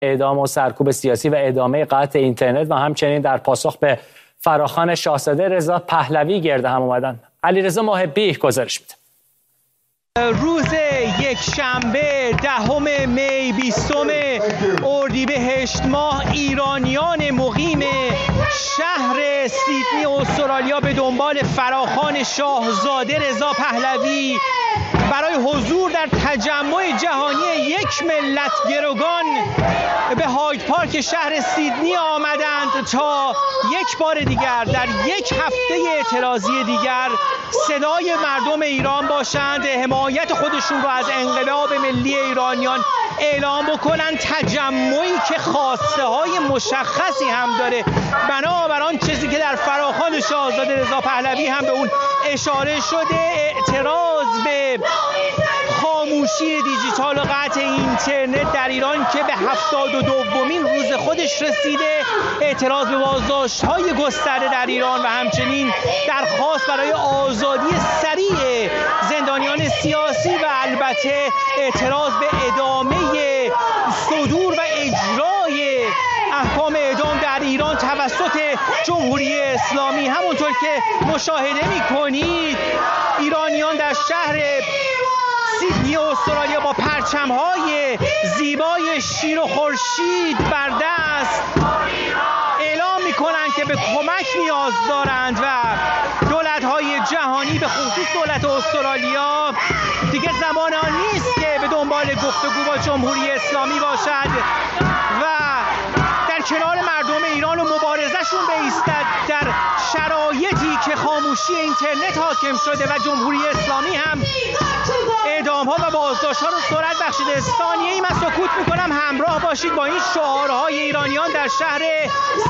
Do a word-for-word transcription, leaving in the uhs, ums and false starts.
اعدام و سرکوب سیاسی و ادامه قطع اینترنت و همچنین در پاسخ به فراخوان شاهزاده رضا پهلوی گرد هم اومدن. علیرضا محبی گزارش میده. روز یک شنبه دهم می بیستم اردیبهشت ماه ایرانیان مقیم شهر سیدنی استرالیا به دنبال فراخوان شاهزاده رضا پهلوی برای حضور در تجمع جهانی یک ملت گروگان به هاید پارک شهر سیدنی آمدند تا یک بار دیگر در یک هفته اعتراضی دیگر صدای مردم ایران باشند، حمایت خودشون رو از انقلاب ملی ایرانیان اعلام بکنن. تجمعی که خواسته های مشخصی هم داره، بنابر آن چیزی که در فراخوان شاهزاده رضا پهلوی هم به اون اشاره شده، اعتراض به خاموشی دیجیتال و قطع اینترنت در ایران که به هفتاد و دومین روز خودش رسیده، اعتراض به بازداشت‌های گسترده در ایران و همچنین درخواست برای آزادی سریع زندانیان سیاسی و البته اعتراض به ادامه صدور و اجرای احکام اعدام در ایران توسط جمهوری اسلامی. همونطور که مشاهده می‌کنید ایرانیان در شهر سیدنی استرالیا با پرچم‌های زیبای شیر و خورشید بر دست اعلام می‌کنند که به کمک نیاز دارند و دولت‌های جهانی به خصوص دولت استرالیا دیگه زمان آن نیست که به دنبال گفتگو با جمهوری اسلامی باشد و در کنار مردم ایران و مبارزهشون بایستد در شرایطی که خاموشی اینترنت حاکم شده و جمهوری اسلامی هم اعدام‌ها و بازداشت‌ها رو سرعت بخشیده. ثانیه‌ای من سکوت می‌کنم، همراه باشید با این شعارهای ایرانیان در شهر